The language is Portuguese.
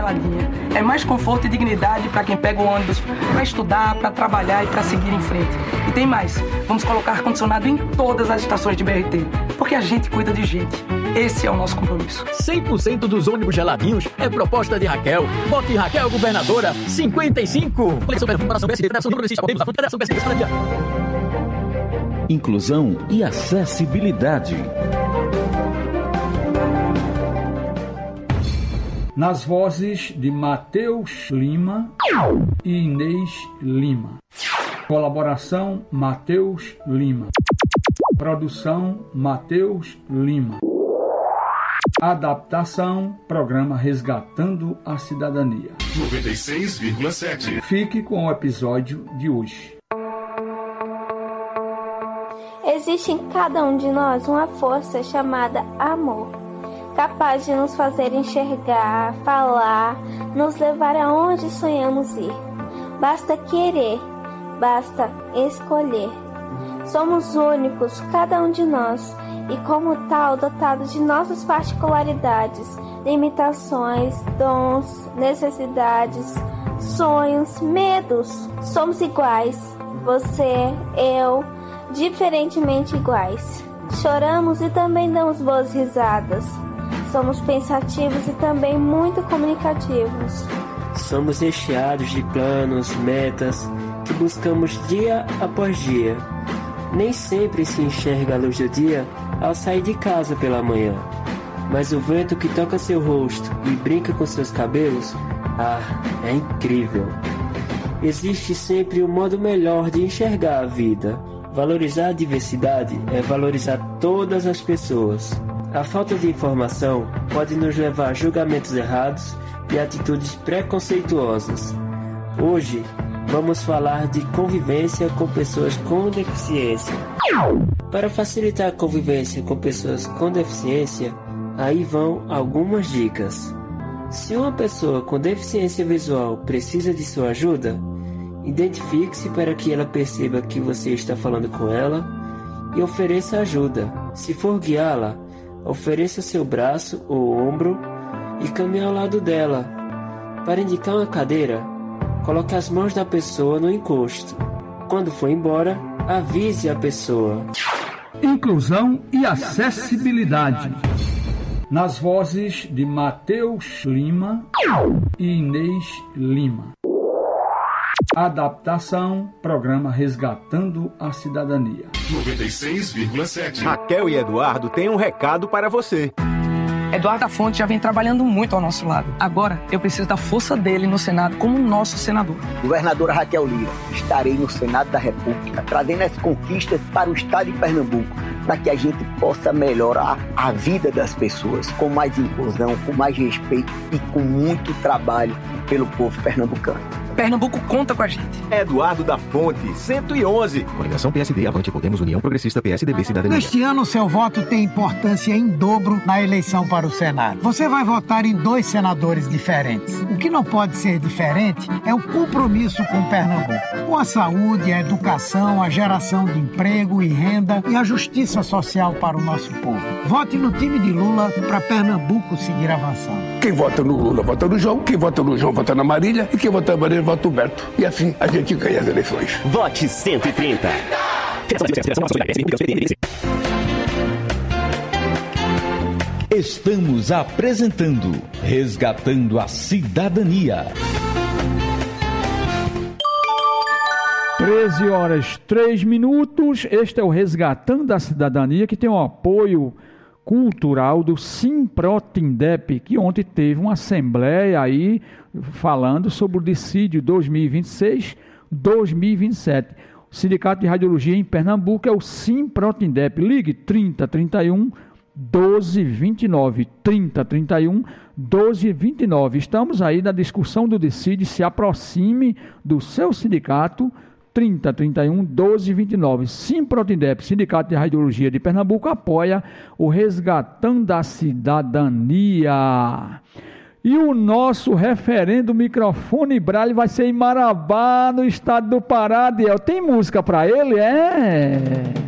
geladinha. É mais conforto e dignidade para quem pega o ônibus para estudar, para trabalhar e para seguir em frente. E tem mais, vamos colocar ar-condicionado em todas as estações de BRT, porque a gente cuida de gente. Esse é o nosso compromisso. 100% dos ônibus geladinhos é proposta de Raquel. Vote Raquel Governadora 55. Inclusão e acessibilidade. Nas vozes de Matheus Lima e Inês Lima. Colaboração Matheus Lima. Produção Matheus Lima. Adaptação Programa Resgatando a Cidadania. 96,7. Fique com o episódio de hoje. Existe em cada um de nós uma força chamada amor, capaz de nos fazer enxergar, falar, nos levar aonde sonhamos ir. Basta querer, basta escolher. Somos únicos, cada um de nós, e como tal, dotados de nossas particularidades, limitações, dons, necessidades, sonhos, medos. Somos iguais, você, eu, diferentemente iguais. Choramos e também damos boas risadas. Somos pensativos e também muito comunicativos. Somos recheados de planos, metas que buscamos dia após dia. Nem sempre se enxerga a luz do dia ao sair de casa pela manhã, mas o vento que toca seu rosto e brinca com seus cabelos, é incrível. Existe sempre um modo melhor de enxergar a vida. Valorizar a diversidade é valorizar todas as pessoas. A falta de informação pode nos levar a julgamentos errados e atitudes preconceituosas. Hoje, vamos falar de convivência com pessoas com deficiência. Para facilitar a convivência com pessoas com deficiência, aí vão algumas dicas. Se uma pessoa com deficiência visual precisa de sua ajuda, identifique-se para que ela perceba que você está falando com ela e ofereça ajuda. Se for guiá-la, ofereça seu braço ou ombro e caminhe ao lado dela. Para indicar uma cadeira, coloque as mãos da pessoa no encosto. Quando for embora, avise a pessoa. Inclusão e acessibilidade. Nas vozes de Matheus Lima e Inês Lima. Adaptação Programa Resgatando a Cidadania. 96,7. Raquel e Eduardo têm um recado para você. Eduardo da Fonte já vem trabalhando muito ao nosso lado. Agora, eu preciso da força dele no Senado como nosso senador. Governadora Raquel Lira, estarei no Senado da República, trazendo as conquistas para o estado de Pernambuco, para que a gente possa melhorar a vida das pessoas, com mais inclusão, com mais respeito e com muito trabalho pelo povo pernambucano. Pernambuco conta com a gente. Eduardo da Fonte, 111. Coligação PSD, Avante, Podemos, União Progressista, PSDB, Cidadania. Neste ano, seu voto tem importância em dobro na eleição para o Senado. Você vai votar em 2 senadores diferentes. O que não pode ser diferente é o compromisso com Pernambuco, com a saúde, a educação, a geração de emprego e renda e a justiça social para o nosso povo. Vote no time de Lula para Pernambuco seguir avançando. Quem vota no Lula vota no João, quem vota no João vota na Marília e quem vota na Marília vota no Beto. E assim a gente ganha as eleições. Vote 130. Estamos apresentando Resgatando a Cidadania. 13h03. Este é o Resgatando a Cidadania, que tem o apoio cultural do Simprotindep, que ontem teve uma assembleia aí falando sobre o dissídio 2026-2027. O Sindicato de Radiologia em Pernambuco é o Simprotindep. Ligue 3031 1229, 3031 1229. Estamos aí na discussão do dissídio. Se aproxime do seu sindicato. 3031 1229. Simprotindep, Sindicato de Radiologia de Pernambuco, apoia o Resgatando a Cidadania. E o nosso referendo microfone Braille vai ser em Marabá, no estado do Pará. Tem música para ele? É.